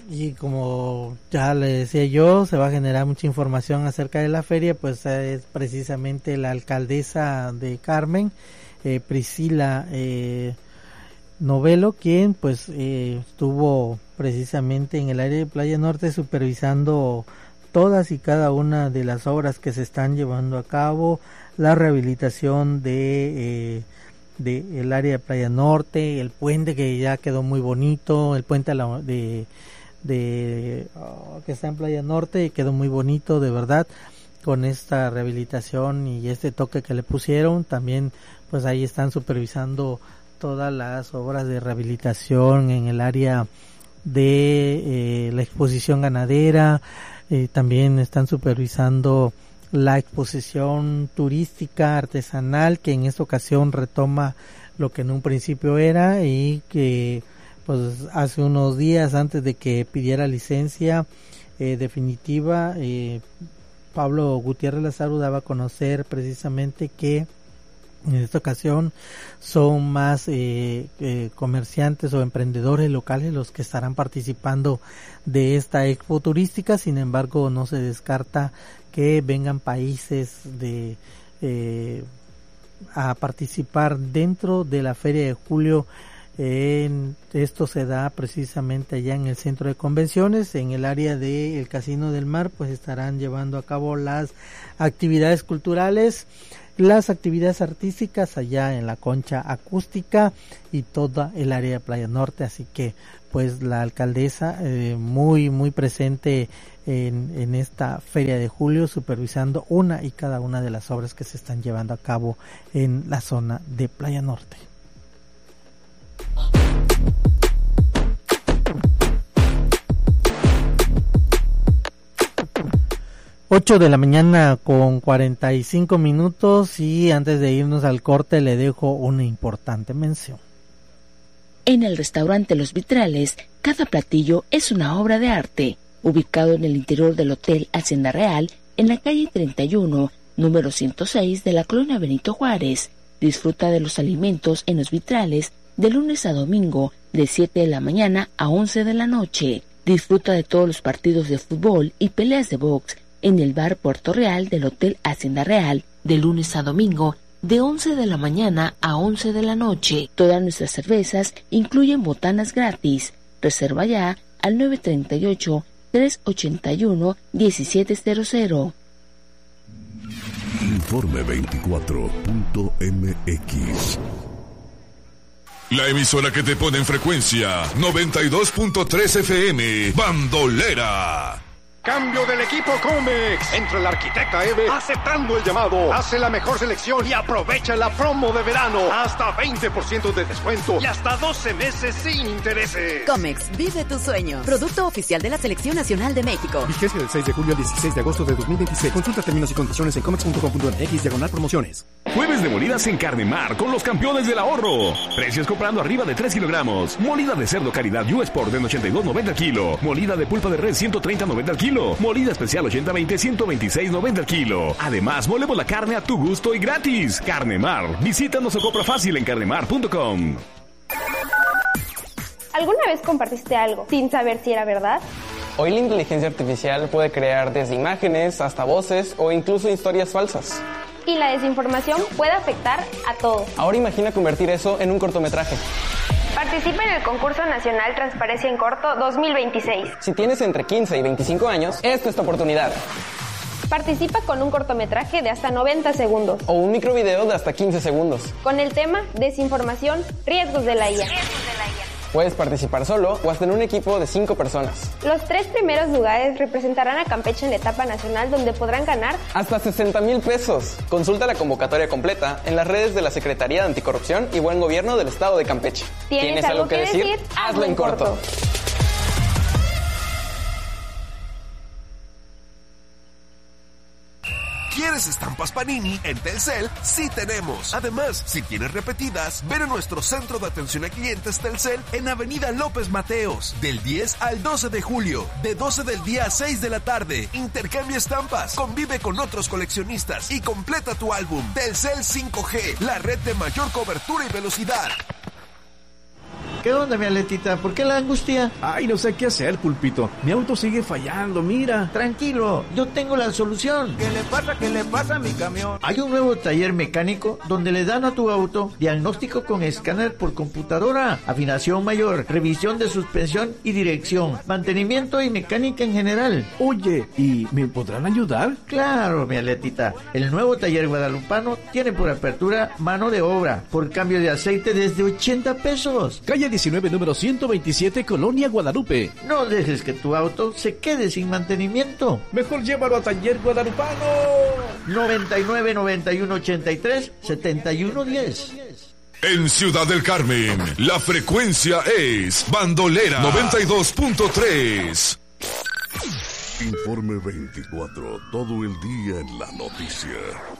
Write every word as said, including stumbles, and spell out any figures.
Y como ya le decía yo, se va a generar mucha información acerca de la feria, pues es precisamente la alcaldesa de Carmen, eh, Priscila eh, Novelo, quien pues eh, estuvo precisamente en el área de Playa Norte supervisando todas y cada una de las obras que se están llevando a cabo, la rehabilitación de eh, de el área de Playa Norte, el puente que ya quedó muy bonito, el puente a la, de de oh, que está en Playa Norte y quedó muy bonito de verdad con esta rehabilitación y este toque que le pusieron. También pues ahí están supervisando todas las obras de rehabilitación en el área de eh, la exposición ganadera, eh, también están supervisando la exposición turística artesanal, que en esta ocasión retoma lo que en un principio era, y que pues hace unos días antes de que pidiera licencia eh, definitiva, eh, Pablo Gutiérrez Lazaro daba a conocer precisamente que en esta ocasión son más eh, eh, comerciantes o emprendedores locales los que estarán participando de esta expo turística. Sin embargo, no se descarta que vengan países de eh, a participar dentro de la Feria de Julio. En, esto se da precisamente allá en el centro de convenciones, en el área del Casino del Mar, pues estarán llevando a cabo las actividades culturales, las actividades artísticas allá en la concha acústica y toda el área de Playa Norte. Así que pues la alcaldesa eh, muy muy presente en, en esta Feria de Julio, supervisando una y cada una de las obras que se están llevando a cabo en la zona de Playa Norte. Ocho de la mañana con cuarenta y cinco minutos, y antes de irnos al corte le dejo una importante mención. En el restaurante Los Vitrales, cada platillo es una obra de arte. Ubicado en el interior del Hotel Hacienda Real, en la calle treinta y uno, número ciento seis de la colonia Benito Juárez. Disfruta de los alimentos en Los Vitrales de lunes a domingo, de siete de la mañana a once de la noche. Disfruta de todos los partidos de fútbol y peleas de box en el bar Puerto Real del Hotel Hacienda Real, de lunes a domingo, de once de la mañana a once de la noche. Todas nuestras cervezas incluyen botanas gratis. Reserva ya al nueve treinta y ocho, tres ochenta y uno, diecisiete cero cero. Informe veinticuatro punto m x. La emisora que te pone en frecuencia noventa y dos punto tres F M, Bandolera. Cambio del equipo Comex. Entra el arquitecta Eve aceptando el llamado. Hace la mejor selección y aprovecha la promo de verano. Hasta veinte por ciento de descuento y hasta doce meses sin intereses. Comex, vive tu sueño. Producto oficial de la Selección Nacional de México. Vigencia del seis de julio al dieciséis de agosto de dos mil veintiséis. Consulta términos y condiciones en comex punto com punto m x diagonal promociones. Jueves de molidas en Carnemar con los campeones del ahorro. Precios comprando arriba de tres kilogramos. Molida de cerdo calidad U Sport en ochenta y dos noventa al kilo. Molida de pulpa de red ciento treinta noventa al kilo. Molida especial ochenta veinte ciento veintiséis noventa al kilo. Además, molemos la carne a tu gusto y gratis. Carnemar. Visítanos o compra fácil en carnemar punto com. ¿Alguna vez compartiste algo sin saber si era verdad? Hoy la inteligencia artificial puede crear desde imágenes hasta voces o incluso historias falsas. Y la desinformación puede afectar a todos. Ahora imagina convertir eso en un cortometraje. Participa en el concurso nacional Transparencia en Corto dos mil veintiséis. Si tienes entre quince y veinticinco años, esta es tu oportunidad. Participa con un cortometraje de hasta noventa segundos. O un microvideo de hasta quince segundos. Con el tema Desinformación, riesgos de la I A. Puedes participar solo o hasta en un equipo de cinco personas. Los tres primeros lugares representarán a Campeche en la etapa nacional, donde podrán ganar hasta sesenta mil pesos. Consulta la convocatoria completa en las redes de la Secretaría de Anticorrupción y Buen Gobierno del Estado de Campeche. ¿Tienes, ¿Tienes algo, algo que decir? decir? Hazlo en corto. corto. ¿Quieres estampas Panini? En Telcel sí tenemos. Además, si tienes repetidas, ven a nuestro centro de atención a clientes Telcel en Avenida López Mateos, del diez al doce de julio, de doce del día a seis de la tarde. Intercambia estampas, convive con otros coleccionistas y completa tu álbum. Telcel cinco G, la red de mayor cobertura y velocidad. ¿Qué onda, mi Aletita? ¿Por qué la angustia? Ay, no sé qué hacer, Pulpito. Mi auto sigue fallando, mira. Tranquilo, yo tengo la solución. ¿Qué le pasa? ¿Qué le pasa a mi camión? Hay un nuevo taller mecánico donde le dan a tu auto diagnóstico con escáner por computadora, afinación mayor, revisión de suspensión y dirección, mantenimiento y mecánica en general. Oye, ¿y me podrán ayudar? Claro, mi Aletita. El nuevo taller guadalupano tiene por apertura mano de obra, por cambio de aceite desde ochenta pesos. Calle diecinueve, número ciento veintisiete, Colonia Guadalupe. No dejes que tu auto se quede sin mantenimiento. Mejor llévalo a Taller Guadalupano. noventa y nueve, noventa y uno, ochenta y tres, setenta y uno, diez. En Ciudad del Carmen, la frecuencia es Bandolera noventa y dos punto tres. Informe veinticuatro, todo el día en la noticia.